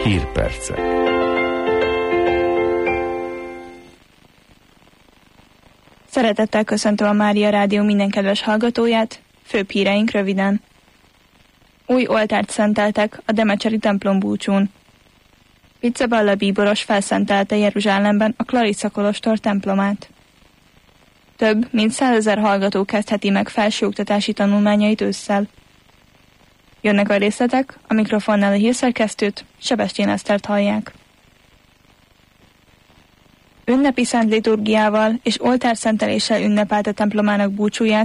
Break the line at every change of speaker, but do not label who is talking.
Hírpercek.
Szeretettel köszöntöm a Mária Rádió minden kedves hallgatóját, főbb híreink röviden. Új oltárt szenteltek a Demecseri templom búcsún. Pizzaballa bíboros felszentelte Jeruzsálemben a Clarissa kolostor templomát. Több mint 100 000 hallgató kezdheti meg felsőoktatási tanulmányait ősszel. Jönnek a részletek, a mikrofonnál a hírszerkesztőt, Sebestyén Esztert hallják. Ünnepi szent liturgiával és oltárszenteléssel ünnepelte templomának búcsúját